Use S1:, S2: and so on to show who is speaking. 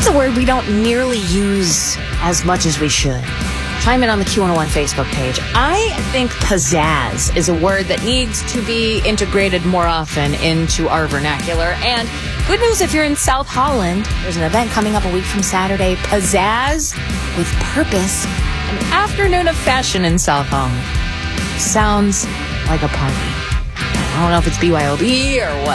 S1: What's a word we don't nearly use as much as we should? Chime in on the Q101 Facebook page. I think pizzazz is a word that needs to be integrated more often into our vernacular. And good news if you're in South Holland, there's an event coming up a week from Saturday, Pizzazz with Purpose, an afternoon of fashion in South Holland. Sounds like a party. I don't know if it's BYOB or what.